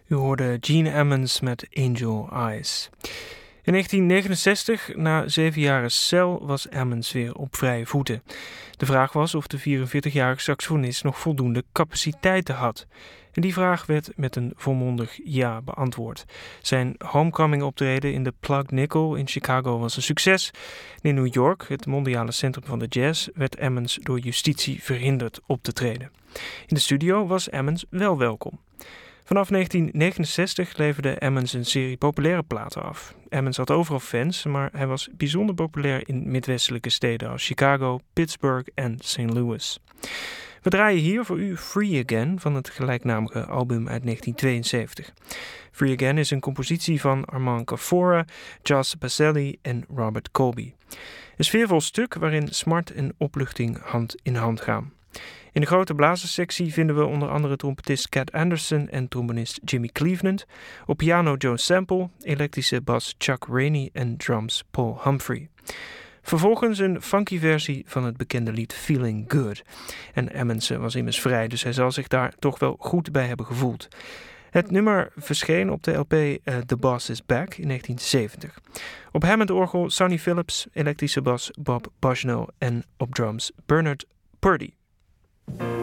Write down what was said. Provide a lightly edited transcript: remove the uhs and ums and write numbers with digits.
U hoorde Gene Ammons met Angel Eyes. In 1969, na 7 jaar cel, was Ammons weer op vrije voeten. De vraag was of de 44-jarige saxofonist nog voldoende capaciteiten had. En die vraag werd met een volmondig ja beantwoord. Zijn homecoming optreden in de Plug Nickel in Chicago was een succes. In New York, het mondiale centrum van de jazz, werd Ammons door justitie verhinderd op te treden. In de studio was Ammons wel welkom. Vanaf 1969 leverde Ammons een serie populaire platen af. Ammons had overal fans, maar hij was bijzonder populair in midwestelijke steden als Chicago, Pittsburgh en St. Louis. We draaien hier voor u Free Again van het gelijknamige album uit 1972. Free Again is een compositie van Armand Carfora, Charles Baselli en Robert Colby. Een sfeervol stuk waarin smart en opluchting hand in hand gaan. In de grote blazerssectie vinden we onder andere trompetist Cat Anderson en trombonist Jimmy Cleveland. Op piano Joe Sample, elektrische bas Chuck Rainey en drums Paul Humphrey. Vervolgens een funky versie van het bekende lied Feeling Good. En Ammons was immers vrij, dus hij zal zich daar toch wel goed bij hebben gevoeld. Het nummer verscheen op de LP The Boss Is Back in 1970. Op Hammond-orgel Sonny Phillips, elektrische bas Bob Bushnell en op drums Bernard Purdie.